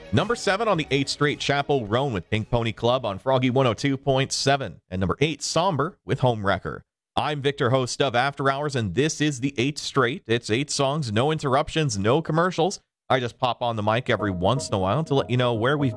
Number 7 on the 8th straight, Chapel Roan with Pink Pony Club on Froggy 102.7. And number 8, Somber with Home Wrecker. I'm Victor, host of After Hours, and this is the 8th straight. It's 8 songs, no interruptions, no commercials. I just pop on the mic every once in a while to let you know where we've